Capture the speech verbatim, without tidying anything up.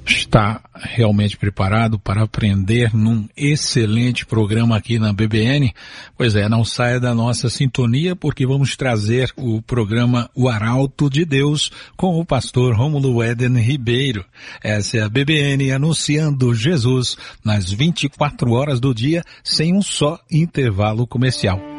Está realmente preparado para aprender num excelente programa aqui na B B N? Pois é, não saia da nossa sintonia porque vamos trazer o programa O Arauto de Deus com o pastor Rômulo Éden Ribeiro. Essa é a B B N anunciando Jesus nas vinte e quatro horas do dia sem um só intervalo comercial.